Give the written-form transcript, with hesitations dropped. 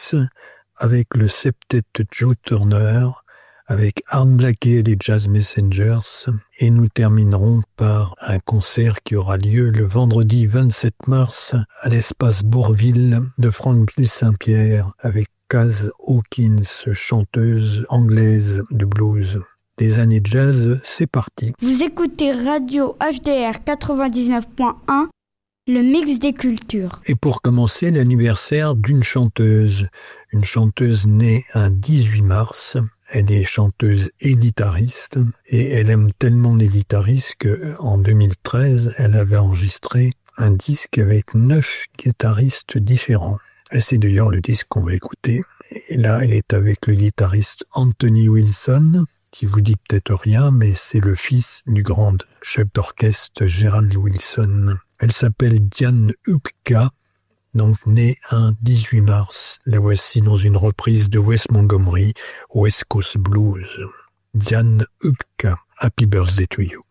Hendrix, avec le septet Joe Turner, avec Art Blakey et les Jazz Messengers, et nous terminerons par un concert qui aura lieu le vendredi 27 mars à l'espace Bourville de Franqueville-Saint-Pierre avec Kaz Hawkins, chanteuse anglaise de blues. Des années jazz, c'est parti. Vous écoutez Radio HDR 99.1, le mix des cultures. Et pour commencer, l'anniversaire d'une chanteuse. Une chanteuse née un 18 mars. Elle est chanteuse et guitariste. Et elle aime tellement les guitaristes qu'en 2013, elle avait enregistré un disque avec 9 guitaristes différents. Et c'est d'ailleurs le disque qu'on va écouter. Et là, elle est avec le guitariste Anthony Wilson, qui vous dit peut-être rien, mais c'est le fils du grand chef d'orchestre Gerald Wilson. Elle s'appelle Diane Hutka, donc née un 18 mars. La voici dans une reprise de Wes Montgomery, West Coast Blues. Diane Hutka, Happy Birthday to you.